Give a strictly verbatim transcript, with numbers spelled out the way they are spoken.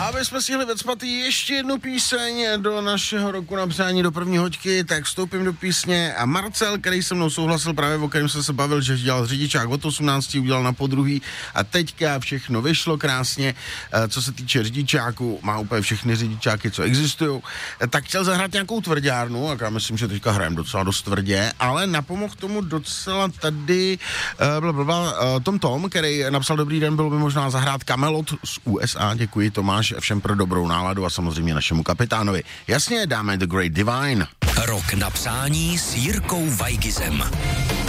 A aby jsme stihli vecpat ještě jednu píseň do našeho roku na přání do první hoďky, tak vstoupím do písně a Marcel, který se mnou souhlasil právě, o kterém jsem se bavil, že dělal řidičák od osmnácti, udělal na podruhý a teďka všechno vyšlo krásně, co se týče řidičáku, má úplně všechny řidičáky, co existují, tak chtěl zahrát nějakou tvrdárnu, a já myslím, že teďka hrajem docela dost tvrdě, ale napomohl tomu docela tady blablabla, Tom Tom, který napsal Dobrý den, bylo by možná zahrát Kamelot z U S A, děkuji Tomáš, všem pro dobrou náladu a samozřejmě našemu kapitánovi. Jasně, dáme The Great Divine. Rok na přání s Jirkou Weigizem.